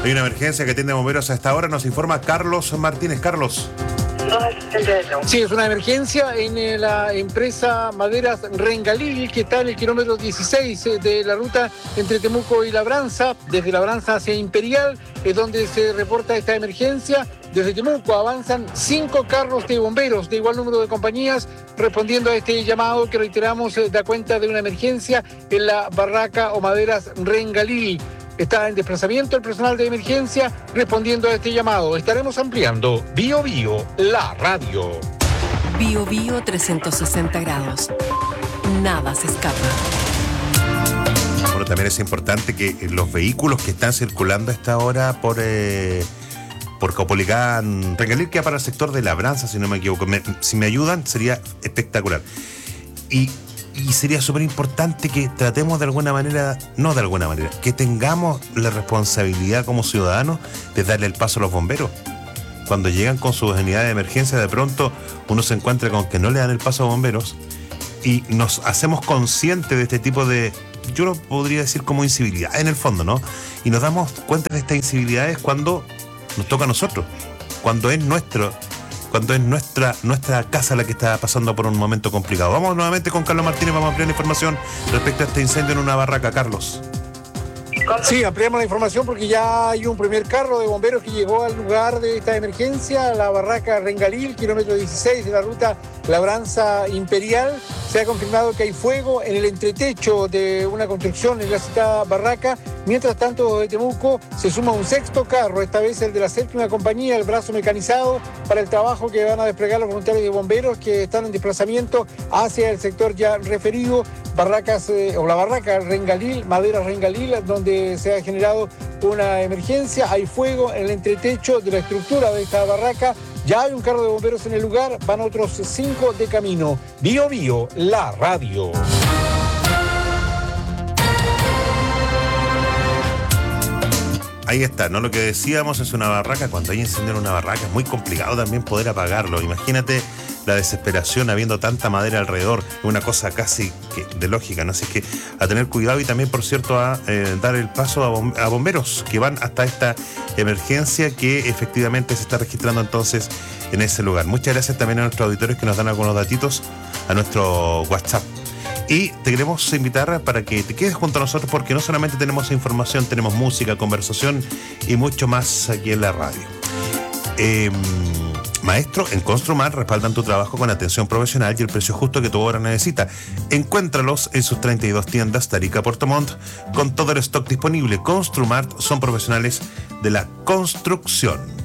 Hay una emergencia que atiende bomberos a esta hora, nos informa Carlos Martínez. Carlos. Sí, es una emergencia en la empresa Maderas Rengalil, que está en el kilómetro 16 de la ruta entre Temuco y Labranza. Desde Labranza hacia Imperial es donde se reporta esta emergencia. Desde Temuco avanzan 5 carros de bomberos de igual número de compañías respondiendo a este llamado que reiteramos da cuenta de una emergencia en la barraca o Maderas Rengalil. Está en desplazamiento el personal de emergencia respondiendo a este llamado. Estaremos ampliando Bio Bio, la radio. Bio Bio 360 grados. Nada se escapa. Bueno, también es importante que los vehículos que están circulando a esta hora por Caupolicán, Rengalil, queda para el sector de Labranza, si no me equivoco. Si me ayudan, sería espectacular. Y sería súper importante que tratemos que tengamos la responsabilidad como ciudadanos de darle el paso a los bomberos. Cuando llegan con sus unidades de emergencia, de pronto uno se encuentra con que no le dan el paso a bomberos y nos hacemos conscientes de este tipo de, yo lo podría decir como incivilidad en el fondo, ¿no? Y nos damos cuenta de estas incivilidades cuando nos toca a nosotros, cuando es nuestra casa la que está pasando por un momento complicado. Vamos nuevamente con Carlos Martínez, vamos a ampliar la información respecto a este incendio en una barraca. Carlos. Sí, ampliamos la información porque ya hay un primer carro de bomberos que llegó al lugar de esta emergencia, la barraca Rengalil, kilómetro 16 de la ruta Labranza Imperial. Se ha confirmado que hay fuego en el entretecho de una construcción en la citada barraca. Mientras tanto, de Temuco se suma un sexto carro, esta vez el de la séptima compañía, el brazo mecanizado, para el trabajo que van a desplegar los voluntarios de bomberos que están en desplazamiento hacia el sector ya referido, barracas o la barraca Rengalil, Maderas Rengalil, donde se ha generado una emergencia. Hay fuego en el entretecho de la estructura de esta barraca. Ya hay un carro de bomberos en el lugar, van otros 5 de camino. Bio Bio, la radio. Ahí está, ¿no? Lo que decíamos es una barraca. Cuando hay incendio en una barraca es muy complicado también poder apagarlo. Imagínate la desesperación habiendo tanta madera alrededor. Es una cosa casi que de lógica, ¿no? Así que a tener cuidado y también, por cierto, a dar el paso a bomberos que van hasta esta emergencia que efectivamente se está registrando entonces en ese lugar. Muchas gracias también a nuestros auditores que nos dan algunos datitos a nuestro WhatsApp. Y te queremos invitar para que te quedes junto a nosotros porque no solamente tenemos información, tenemos música, conversación y mucho más aquí en la radio. Maestro, en Construmar respaldan tu trabajo con atención profesional y el precio justo que tu obra necesita. Encuéntralos en sus 32 tiendas Tarica Puerto Montt con todo el stock disponible. Construmar son profesionales de la construcción.